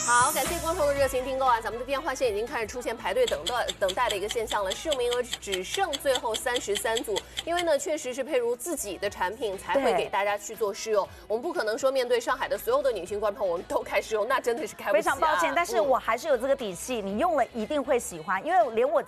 好，感谢观众的热情订购啊！咱们的电话线已经开始出现排队等待的一个现象了，试用名额只剩最后33组。因为呢，确实是佩如自己的产品才会给大家去做试用，我们不可能说面对上海的所有的女性观众，我们都开试用，那真的是开不起啊。 非常抱歉，但是我还是有这个底气，你用了一定会喜欢，因为连我。